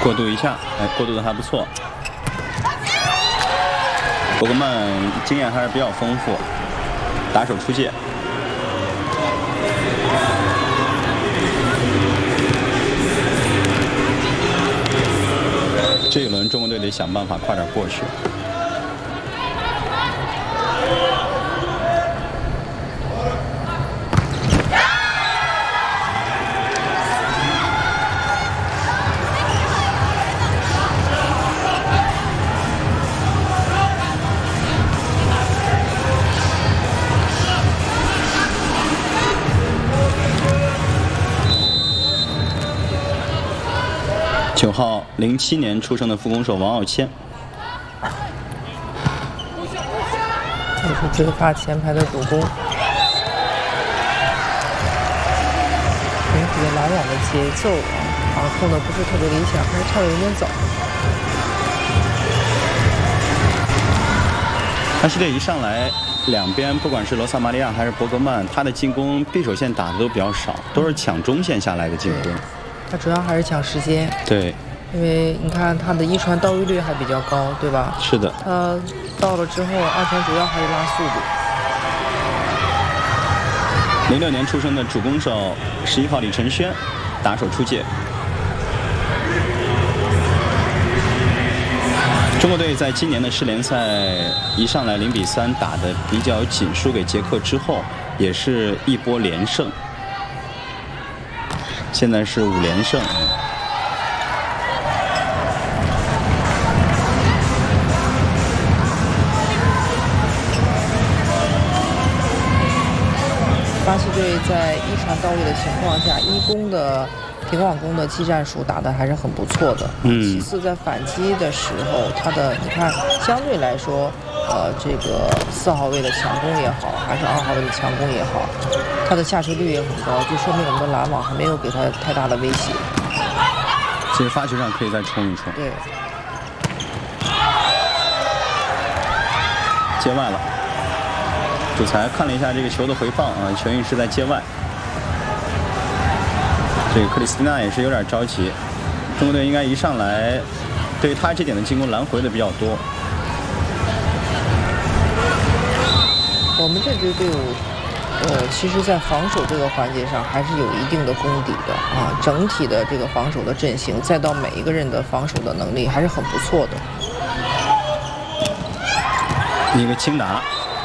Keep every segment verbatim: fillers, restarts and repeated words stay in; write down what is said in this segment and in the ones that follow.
过渡一下，哎，过渡的还不错。伯格曼经验还是比较丰富，打手出界。这一轮中国队得想办法快点过去。九号，零七年出生的副攻手王傲谦。 这是追发前排的主攻，整体的拦网的节奏啊，把控的不是特别理想，还是跳的有点早。 巴西队一上来，两边不管是罗萨马利亚还是伯格曼，他的进攻匕首线打的都比较少，都是抢中线下来的进攻。 他主要还是抢时间。 对。 因为你看他的一传到位率还比较高，对吧？ 是的。 他到了之后，二传主要还是拉速度。 零六年出生的主攻手十一号李承轩，打手出界。中国队在今年的世联赛一上来零比三打得比较紧，输给捷克之后，也是一波连胜，现在是五连胜。 巴西队在一传到位的情况下，一攻的平网攻的技战术打得还是很不错的。 嗯。 其次，在反击的时候，他的你看，相对来说，呃，这个四号位的强攻也好，还是二号位的强攻也好，他的下球率也很高，就说明我们的拦网还没有给他太大的威胁。 其实发球上可以再冲一冲。 对。 界外了。主裁看了一下这个球的回放啊，球运是在界外。这个克里斯蒂娜也是有点着急，中国队应该一上来，对于他这点的进攻拦回的比较多。 我们这支队伍，呃，其实在防守这个环节上还是有一定的功底的啊，整体的这个防守的阵型，再到每一个人的防守的能力还是很不错的。 一个轻打。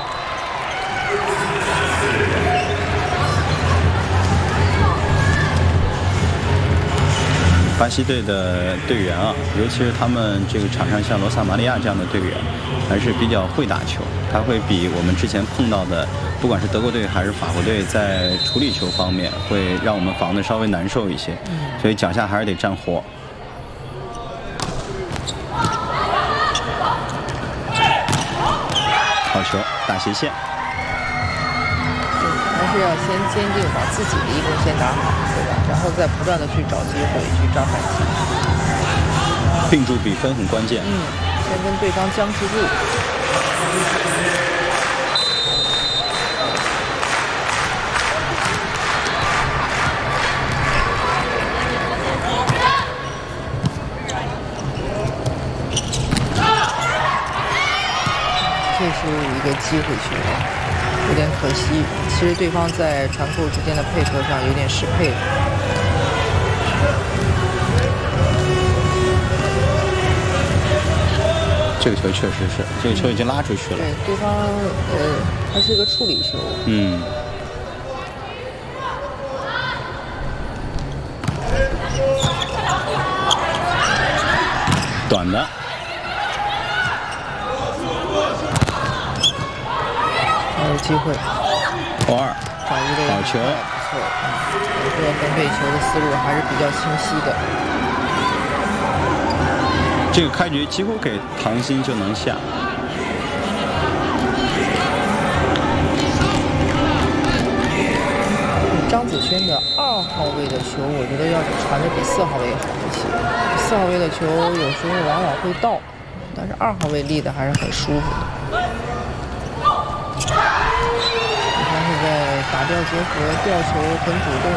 巴西队的队员啊，尤其是他们这个场上像罗萨马利亚这样的队员，还是比较会打球。他会比我们之前碰到的，不管是德国队还是法国队，在处理球方面会让我们防的稍微难受一些。所以脚下还是得站活。好球，打斜线。 还是要先坚定把自己的一攻先打好，对吧？然后再不断的去找机会去抓反击， 并注比分很关键。 嗯，先跟对方僵持住。这是一个机会球。有点可惜，其实对方在传扣之间的配合上有点失配了。 这个球确实是，这个球已经拉出去了。 对，对方呃，它是一个处理球。 嗯。短的。 还有机会， 欧二， 找一个好球， 不错，嗯，这个分配球的思路还是比较清晰的。 这个开局几乎给唐鑫就能下。 张子轩的二号位的球，我觉得要传的比四号位好一些。四号位的球有时候往往会到，但是二号位立的还是很舒服的。你看现在打吊结合，吊球很主动。